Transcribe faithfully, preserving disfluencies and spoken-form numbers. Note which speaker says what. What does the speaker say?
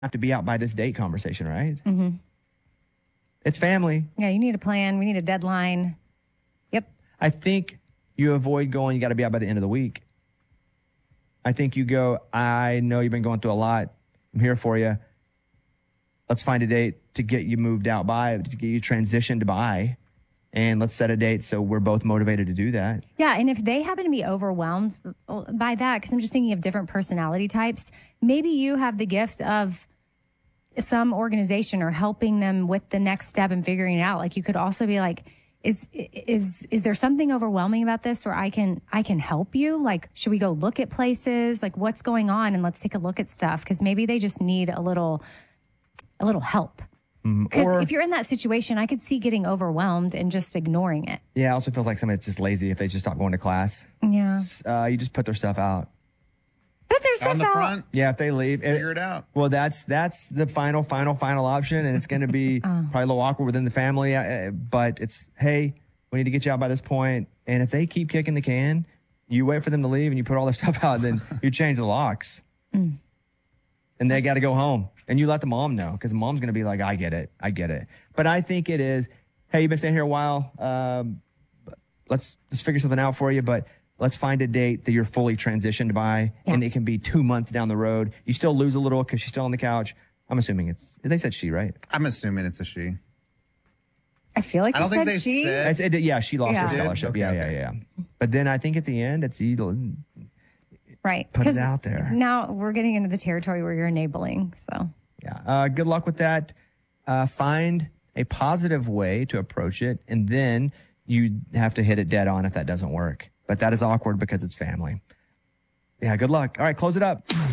Speaker 1: have to be out by this date conversation, right? Mm-hmm. It's family.
Speaker 2: Yeah, you need a plan. We need a deadline. Yep.
Speaker 1: I think you avoid going, you got to be out by the end of the week. I think you go, I know you've been going through a lot. I'm here for you. Let's find a date to get you moved out by, to get you transitioned by. And let's set a date so we're both motivated to do that.
Speaker 2: Yeah, and if they happen to be overwhelmed by that, because I'm just thinking of different personality types, maybe you have the gift of some organization or helping them with the next step and figuring it out. Like you could also be like, is is is there something overwhelming about this where I can I can help you? Like, should we go look at places? Like, what's going on? And let's take a look at stuff, because maybe they just need a little a little help. Because
Speaker 1: Or-
Speaker 2: if you're in that situation, I could see getting overwhelmed and just ignoring it.
Speaker 1: Yeah, it also feels like somebody that's just lazy if they just stop going to class.
Speaker 2: Yeah.
Speaker 1: Uh, you just put their stuff out.
Speaker 2: Put their
Speaker 3: On
Speaker 2: stuff
Speaker 3: the
Speaker 2: out.
Speaker 3: front,
Speaker 1: Yeah, if they leave.
Speaker 3: figure it out.
Speaker 1: Well, that's that's the final, final, final option, and it's going to be
Speaker 2: Oh.
Speaker 1: probably a little awkward within the family. Uh, but it's, hey, we need to get you out by this point. And if they keep kicking the can, you wait for them to leave and you put all their stuff out, then you change the locks.
Speaker 2: Mm.
Speaker 1: And they got to go home. And you let the mom know, because the mom's going to be like, I get it. I get it. But I think it is, hey, you've been staying here a while. Um, let's, let's figure something out for you. But let's find a date that you're fully transitioned by.
Speaker 2: Yeah.
Speaker 1: And it can be two months down the road. You still lose a little because she's still on the couch. I'm assuming it's, they said she, right?
Speaker 3: I'm assuming it's a she.
Speaker 2: I feel like
Speaker 3: I
Speaker 2: you
Speaker 3: don't think
Speaker 2: said
Speaker 3: they
Speaker 2: she.
Speaker 3: said-
Speaker 1: It's, it, yeah, she lost
Speaker 2: Yeah.
Speaker 1: her
Speaker 2: Did?
Speaker 1: scholarship.
Speaker 3: Okay,
Speaker 1: yeah,
Speaker 3: okay.
Speaker 1: yeah, yeah. But then I think at the end, it's either,
Speaker 2: Right.
Speaker 1: Put it
Speaker 2: 'Cause
Speaker 1: out there.
Speaker 2: Now we're getting into the territory where you're enabling. So
Speaker 1: yeah. Uh, good luck with that. Uh, find a positive way to approach it, and then you have to hit it dead on if that doesn't work. But that is awkward because it's family. Yeah, good luck. All right, close it up.